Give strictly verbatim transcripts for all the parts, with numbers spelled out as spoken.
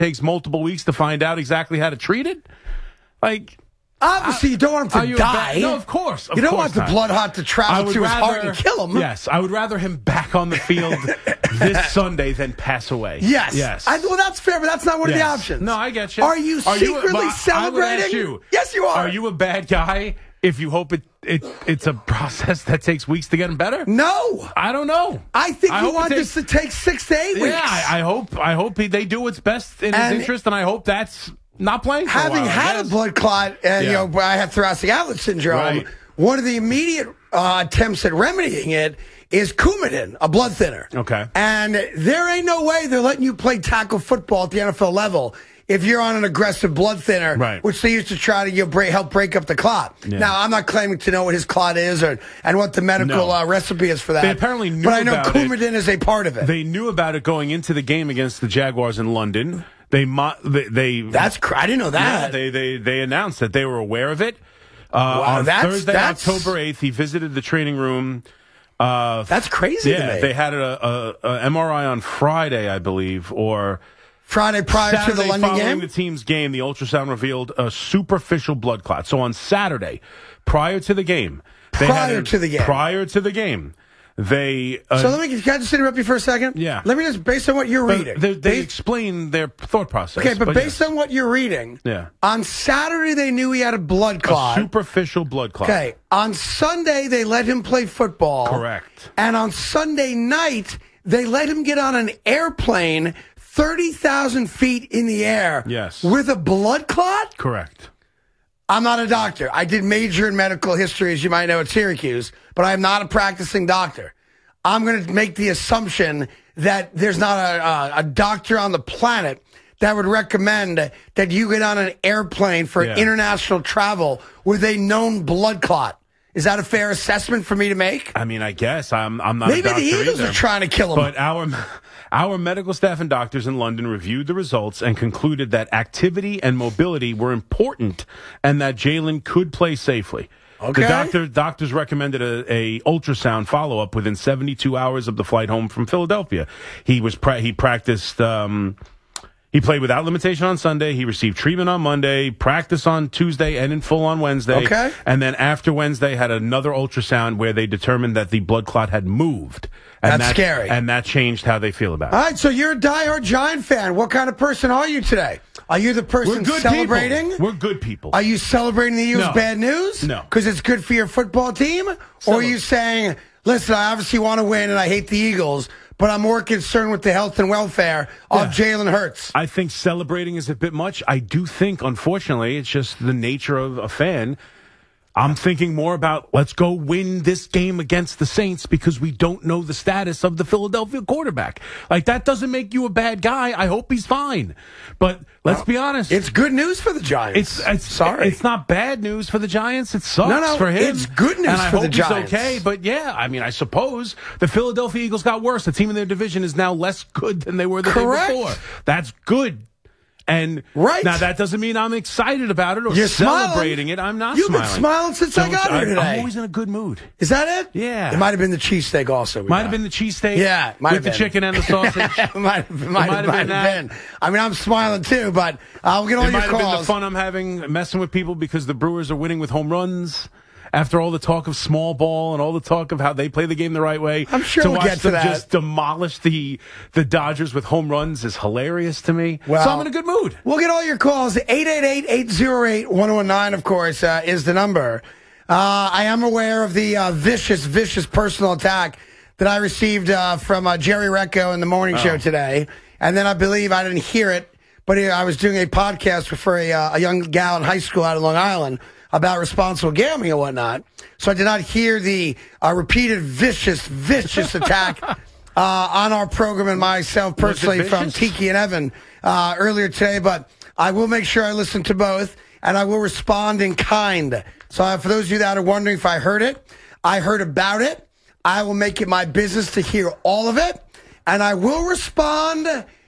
takes multiple weeks to find out exactly how to treat it? Like, obviously, I, you don't want him to die. No, of course. Of you don't course want the not. blood hot to travel to rather, his heart and kill him. Yes, I would rather him back on the field this Sunday than pass away. Yes. Yes. I, well, that's fair, but that's not one yes. of the options. No, I get you. Are you are secretly you a, celebrating? I would ask you, yes, you are. Are you a bad guy if you hope it, it it's a process that takes weeks to get him better? No. I don't know. I think I you want takes, this to take six to eight yeah, weeks. Yeah, I, I hope I hope he, they do what's best in and his interest, and I hope that's not playing for having a while, had a blood clot, and yeah. you know, I have thoracic outlet syndrome. Right. One of the immediate uh, attempts at remedying it is Coumadin, a blood thinner. Okay. And there ain't no way they're letting you play tackle football at the N F L level if you're on an aggressive blood thinner, right. which they used to try to you know, break, help break up the clot. Yeah. Now, I'm not claiming to know what his clot is or and what the medical no. uh, recipe is for that. They apparently knew but I know about Coumadin it. is a part of it. They knew about it going into the game against the Jaguars in London. They mo- they, they That's cr- I didn't know that. Yeah, they they they announced that they were aware of it. Uh, wow, on that's, Thursday, that's, October eighth, he visited the training room. Uh, that's crazy. Yeah, to me. they had a, a, a M R I on Friday, I believe, or Friday prior Saturday to the London following game. the team's game, the ultrasound revealed a superficial blood clot. So on Saturday, prior to the game, they prior had a, to the game, prior to the game. They uh, so let me can I just interrupt you for a second? Yeah. Let me just based on what you're but reading. They, they based, explain their thought process. Okay, but, but based yes. on what you're reading, yeah. On Saturday they knew he had a blood clot, a superficial blood clot. Okay, on Sunday they let him play football. Correct. And on Sunday night they let him get on an airplane thirty thousand feet in the air. Yes. With a blood clot. Correct. I'm not a doctor. I did major in medical history, as you might know, at Syracuse, but I am not a practicing doctor. I'm going to make the assumption that there's not a, a, a doctor on the planet that would recommend that you get on an airplane for yeah. international travel with a known blood clot. Is that a fair assessment for me to make? I mean, I guess I'm. I'm not. Maybe a doctor the Eagles either, are trying to kill him. But our our medical staff and doctors in London reviewed the results and concluded that activity and mobility were important, and that Jalen could play safely. Okay. The doctor doctors recommended a, a ultrasound follow up within seventy-two hours of the flight home from Philadelphia. He was pra- he practiced. Um, He played without limitation on Sunday. He received treatment on Monday, practice on Tuesday, and in full on Wednesday. Okay. And then after Wednesday, had another ultrasound where they determined that the blood clot had moved. And That's that, scary. And that changed how they feel about it. All right, so you're a diehard Giant fan. What kind of person are you today? Are you the person We're good celebrating? people. We're good people. Are you celebrating the Eagles' No. bad news? No. Because it's good for your football team? Or are you saying, listen, I obviously want to win and I hate the Eagles, but I'm more concerned with the health and welfare of Yeah. Jalen Hurts? I think celebrating is a bit much. I do think, unfortunately, it's just the nature of a fan. I'm thinking more about let's go win this game against the Saints because we don't know the status of the Philadelphia quarterback. Like, that doesn't make you a bad guy. I hope he's fine. But let's Well, be honest. It's good news for the Giants. It's, it's sorry. It's not bad news for the Giants. It sucks No, no, for him. it's good news and I for hope the he's Giants. okay. But yeah, I mean, I suppose the Philadelphia Eagles got worse. The team in their division is now less good than they were the Correct. day before. That's good. And right. now that doesn't mean I'm excited about it or You're celebrating smiling. it. I'm not You've smiling. been smiling since I got here today. I'm always in a good mood. Is that it? Yeah. It might have been the cheesesteak also. we Might got. have been the cheesesteak. Yeah, might with have the been. chicken and the sausage. it might have, might might have, have might been have been. I mean, I'm smiling too, but I'll get all It your might have been the calls. fun I'm having messing with people because the Brewers are winning with home runs. After all the talk of small ball and all the talk of how they play the game the right way, I'm sure to we'll watch get to them that. just demolish the the Dodgers with home runs is hilarious to me. Well, so I'm in a good mood. We'll get all your calls. eight eight eight, eight oh eight, one oh one nine, of course, uh, is the number. Uh, I am aware of the uh, vicious, vicious personal attack that I received uh, from uh, Jerry Recco in the morning show Oh. today. And then I believe I didn't hear it, but I was doing a podcast for a, uh, a young gal in high school out in Long Island about responsible gambling and whatnot. So I did not hear the uh, repeated vicious, vicious attack uh, on our program and myself personally from vicious? Tiki and Evan uh, earlier today. But I will make sure I listen to both, and I will respond in kind. So uh, for those of you that are wondering if I heard it, I heard about it. I will make it my business to hear all of it, and I will respond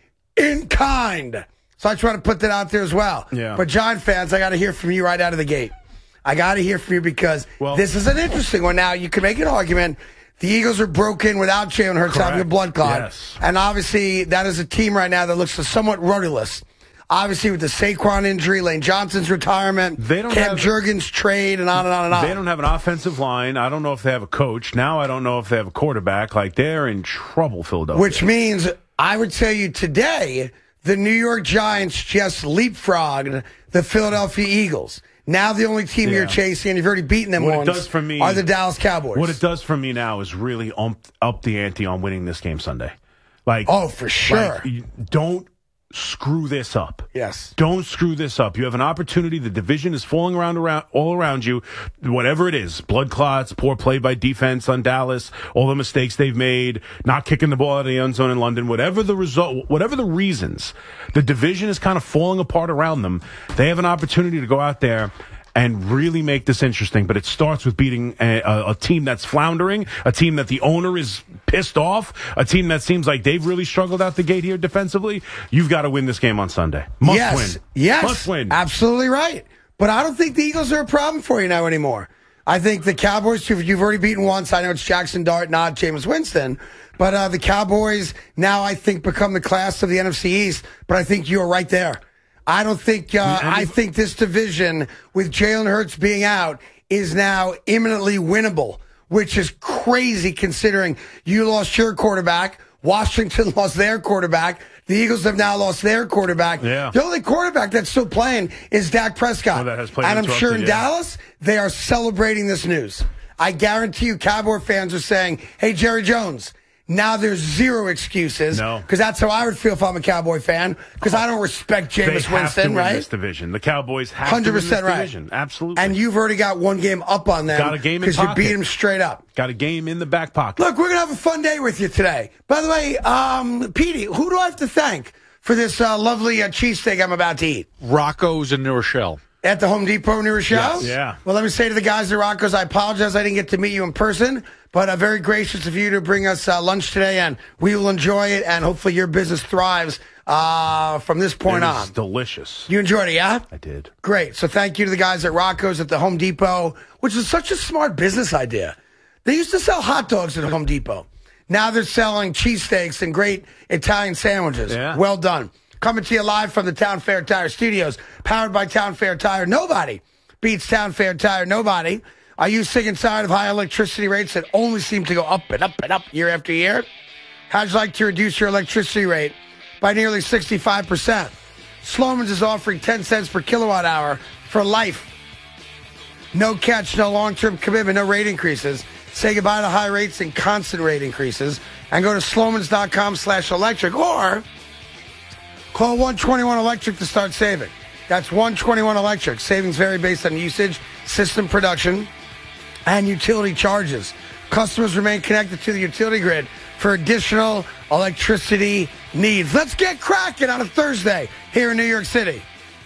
in kind. So I try to put that out there as well. Yeah. But Giant fans, I got to hear from you right out of the gate. I got to hear from you because Well, this is an interesting one. Now, you can make an argument. The Eagles are broken without Jalen Hurts having a blood clot. Yes. And obviously, that is a team right now that looks somewhat rudderless. Obviously, with the Saquon injury, Lane Johnson's retirement, They don't Cam have- Jurgens trade, and on and on and on. They don't have an offensive line. I don't know if they have a coach. Now I don't know if they have a quarterback. Like, they're in trouble, Philadelphia. Which means I would tell you today, the New York Giants just leapfrogged the Philadelphia Eagles. Now the only team Yeah. you're chasing, and you've already beaten them What it once, does for me- are the Dallas Cowboys. What it does for me now is really ump, up the ante on winning this game Sunday. Like, Oh, for sure. like, you don't screw this up. Yes. Don't screw this up. You have an opportunity. The division is falling around, around all around you. Whatever it is, blood clots, poor play by defense on Dallas, all the mistakes they've made, not kicking the ball out of the end zone in London, whatever the result, whatever the reasons, the division is kind of falling apart around them. They have an opportunity to go out there and really make this interesting. But it starts with beating a, a, a team that's floundering, a team that the owner is pissed off, a team that seems like they've really struggled out the gate here defensively. You've got to win this game on Sunday. Must yes. win. Yes. Must win. Absolutely right. But I don't think the Eagles are a problem for you now anymore. I think the Cowboys, you've you've already beaten once. I know it's Jackson Dart, not Jameis Winston. But uh, the Cowboys now, I think, become the class of the N F C East. But I think you're right there. I don't think, uh, I think this division with Jalen Hurts being out is now imminently winnable, which is crazy considering you lost your quarterback. Washington lost their quarterback. The Eagles have now lost their quarterback. Yeah. The only quarterback that's still playing is Dak Prescott. Well, that has played and I'm sure in yeah. Dallas, they are celebrating this news. I guarantee you Cowboy fans are saying, hey, Jerry Jones, now there's zero excuses. No. Because that's how I would feel if I'm a Cowboy fan. Because I don't respect They Jameis have Winston, to win right? this division. The Cowboys have one hundred to win percent this right. division. Absolutely. And you've already got one game up on them. Got a game in Because you pocket. beat them straight up. Got a game in the back pocket. Look, we're going to have a fun day with you today. By the way, um, Petey, who do I have to thank for this uh, lovely uh, cheesesteak I'm about to eat? Rocco's in New Rochelle. At the Home Depot in New Rochelle? Yes. Yeah. Well, let me say to the guys at Rocco's, I apologize I didn't get to meet you in person, but uh, very gracious of you to bring us uh, lunch today, and we will enjoy it, and hopefully your business thrives uh, from this point It on. was delicious. You enjoyed it, yeah? I did. Great. So thank you to the guys at Rocco's at the Home Depot, which is such a smart business idea. They used to sell hot dogs at Home Depot. Now they're selling cheesesteaks and great Italian sandwiches. Yeah. Well done. Coming to you live from the Town Fair Tire Studios, powered by Town Fair Tire. Nobody beats Town Fair Tire. Nobody. Are you sick and tired of high electricity rates that only seem to go up and up and up year after year? How'd you like to reduce your electricity rate by nearly sixty-five percent? Sloman's is offering ten cents per kilowatt hour for life. No catch, no long-term commitment, no rate increases. Say goodbye to high rates and constant rate increases. And go to slomans.com slash electric or call one twenty-one electric to start saving. That's one twenty-one electric. Savings vary based on usage, system production, and utility charges. Customers remain connected to the utility grid for additional electricity needs. Let's get cracking on a Thursday here in New York City.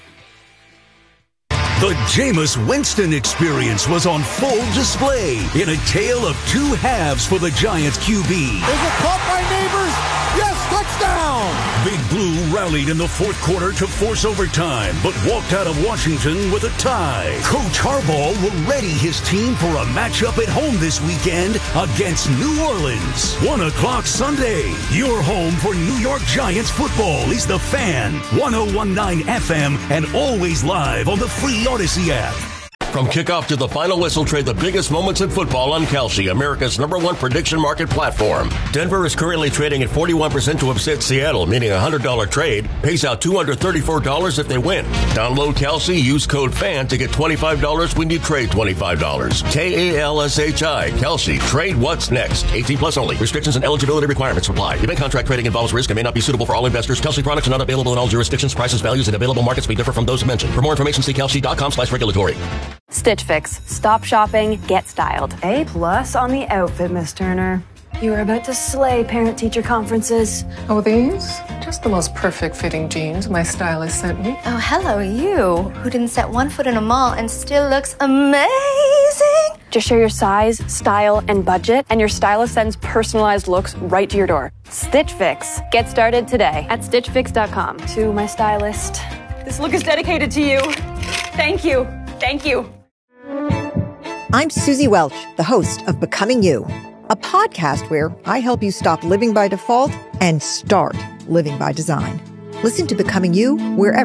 The Jameis Winston experience was on full display in a tale of two halves for the Giants Q B. Is it caught by Neighbors? Yes, touchdown! Big Blue rallied in the fourth quarter to force overtime, but walked out of Washington with a tie. Coach Harbaugh will ready his team for a matchup at home this weekend against New Orleans. One o'clock Sunday. Your home for New York Giants football is The Fan, one oh one point nine F M, and always live on the free Odyssey app. From kickoff to the final whistle, trade the biggest moments in football on Kalshi, America's number one prediction market platform. Denver is currently trading at forty-one percent to upset Seattle, meaning a one hundred dollars trade pays out two hundred thirty-four dollars if they win. Download Kalshi, use code FAN to get twenty-five dollars when you trade twenty-five dollars. K A L S H I, Kalshi. Trade what's next. eighteen plus only. Restrictions and eligibility requirements apply. Event contract trading involves risk and may not be suitable for all investors. Kalshi products are not available in all jurisdictions. Prices, values, and available markets may differ from those mentioned. For more information, see kalshi.com slash regulatory. Stitch Fix. Stop shopping, get styled. A plus on the outfit, Miss Turner. You are about to slay parent-teacher conferences. Oh, these? Just the most perfect fitting jeans my stylist sent me. Oh, hello, you, who didn't set one foot in a mall and still looks amazing. Just share your size, style, and budget, and your stylist sends personalized looks right to your door. Stitch Fix. Get started today at stitch fix dot com. To my stylist. This look is dedicated to you. Thank you. Thank you. I'm Susie Welch, the host of Becoming You, a podcast where I help you stop living by default and start living by design. Listen to Becoming You wherever